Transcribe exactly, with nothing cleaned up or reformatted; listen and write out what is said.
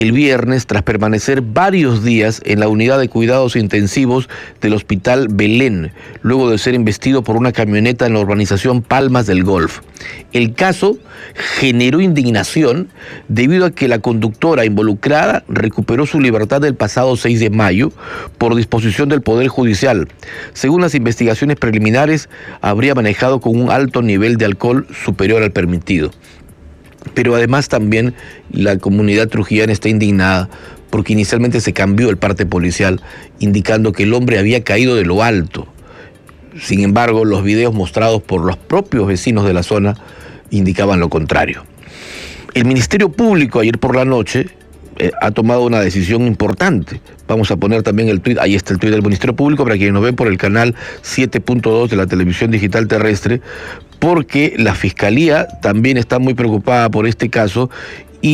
el viernes tras permanecer varios días en la unidad de cuidados intensivos del Hospital Belén, luego de ser embestido por una camioneta en la urbanización Palmas del Golf. El caso generó indignación debido a que la conductora involucrada recuperó su libertad el pasado seis de mayo por disposición del Poder Judicial. Según las investigaciones preliminares, habría manejado con un alto nivel de alcohol superior al permitido. Pero además también la comunidad trujillana está indignada porque inicialmente se cambió el parte policial indicando que el hombre había caído de lo alto. Sin embargo, los videos mostrados por los propios vecinos de la zona indicaban lo contrario. El Ministerio Público ayer por la noche eh, ha tomado una decisión importante. Vamos a poner también el tuit, ahí está el tuit del Ministerio Público para quienes nos ven por el canal siete punto dos de la televisión digital terrestre, porque la Fiscalía también está muy preocupada por este caso